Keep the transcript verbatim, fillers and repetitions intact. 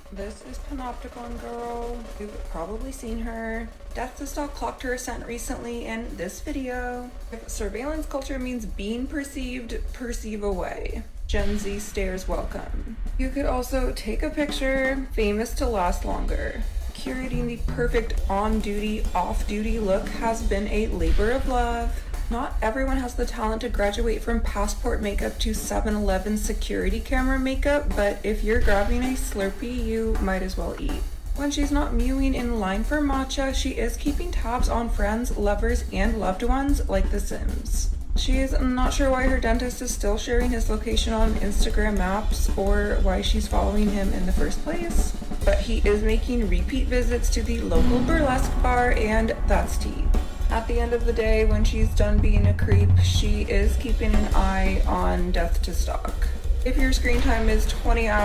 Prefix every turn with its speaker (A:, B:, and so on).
A: This is Panopticon Girl. You've probably seen her. Death to Stalk clocked her ascent recently in this video. If surveillance culture means being perceived, perceive away. Gen Z stares welcome. You could also take a picture, famous to last longer. Curating the perfect on-duty, off-duty look has been a labor of love. Not everyone has the talent to graduate from passport makeup to seven eleven security camera makeup, but if you're grabbing a Slurpee, you might as well eat. When she's not mewing in line for matcha, she is keeping tabs on friends, lovers, and loved ones like The Sims. She is not sure why her dentist is still sharing his location on Instagram Maps or why she's following him in the first place, but he is making repeat visits to the local burlesque bar, and that's tea. At the end of the day, when she's done being a creep, she is keeping an eye on Death to Stalk. If your screen time is twenty hours,